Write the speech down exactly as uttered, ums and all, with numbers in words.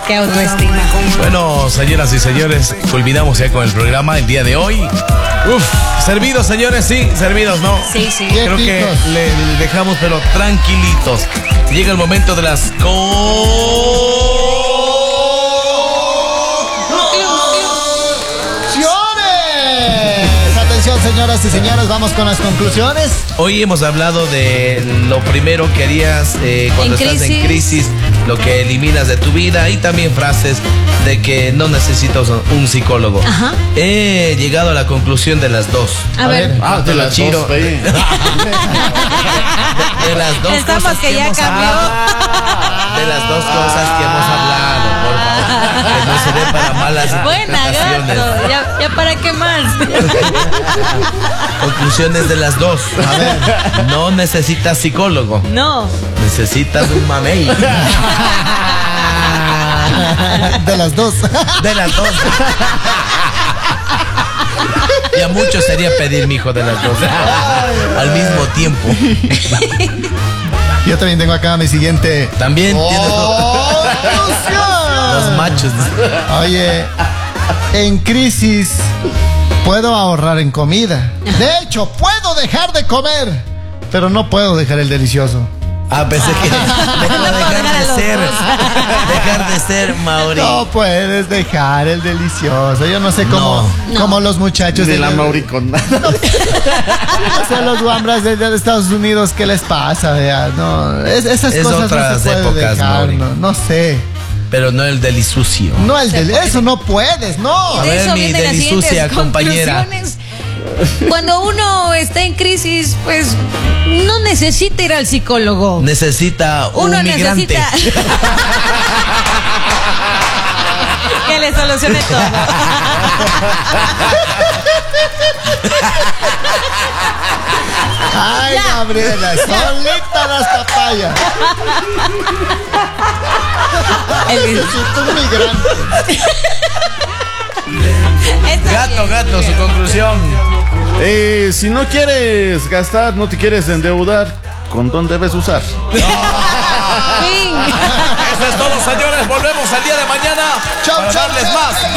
Qué autoestima. Bueno, señoras y señores, culminamos ya con el programa el día de hoy. Uf, servidos, señores, sí, servidos, ¿no? Sí, sí. Creo que le, le dejamos, pero tranquilitos. Llega el momento de las conclusiones. Atención, señoras y señores, vamos con las conclusiones. Hoy hemos hablado de lo primero que harías eh, cuando En estás crisis. en crisis, lo que eliminas de tu vida y también frases de que no necesitas un psicólogo. Ajá. He llegado a la conclusión de las dos. A, A ver. ver. Ah, de las Chiro. dos, pe. De, de las dos Estamos cosas que ya hemos cambió. hablado. De las dos cosas que hemos hablado, por favor. Que no se dé para malas Buena, interpretaciones. gato. Ya, ya para qué más. Conclusiones de las dos. A ver. No necesitas psicólogo. No. Necesitas un mamey. De las dos. De las dos. Y a muchos sería pedir, mi hijo, de las dos. Al mismo tiempo. Yo también tengo acá mi siguiente. También tienes conclusión. los machos. Oye, en crisis puedo ahorrar en comida. De hecho, puedo dejar de comer, pero no puedo dejar el delicioso. Ah, pensé que dejar, dejar de ser. Dejar de ser, Mauri. No puedes dejar el delicioso. Yo no sé cómo, No. cómo los muchachos De la de Mauri con nada. no sé, los guambras de, de Estados Unidos, ¿qué les pasa? Vea? No, es- esas Es cosas no otras se puede épocas, dejar, Mauri. no, no sé. Pero no el delisucio. No, el del, eso no puedes, no. A De ver, eso mi vienen las delisucia, siguientes compañera. conclusiones. Cuando uno está en crisis, pues no necesita ir al psicólogo. Necesita un Uno migrante. necesita que le solucione todo. Ay, Ya. Gabriela, solita las papayas. Necesito un migrante. Está Gato, bien. gato, su conclusión. Eh, si no quieres gastar, no te quieres endeudar, ¿condón debes usar? Fin. Eso es todo, señores. Volvemos al día de mañana Chau, para chau, darles chau. más.